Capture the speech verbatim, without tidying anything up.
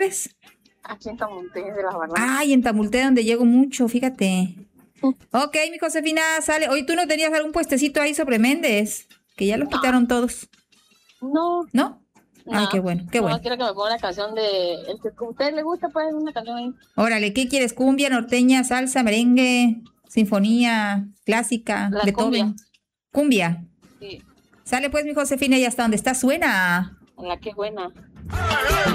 vives? Aquí en Tamulte de la Barranca. Ay, en Tamulte, donde llego mucho, fíjate. Ok, mi Josefina, sale. Oye, ¿tú no tenías algún puestecito ahí sobre Méndez? Que ya los No. quitaron todos. No. ¿No? Ay, No. qué bueno, qué No, bueno. quiero que me ponga una canción de... El que a usted le gusta, pues, una canción ahí. Órale, ¿qué quieres? ¿Cumbia, norteña, salsa, merengue, sinfonía, clásica, La Beethoven? cumbia. Cumbia. Sí. Sale pues, mi Josefina, y hasta donde está suena. La que es buena.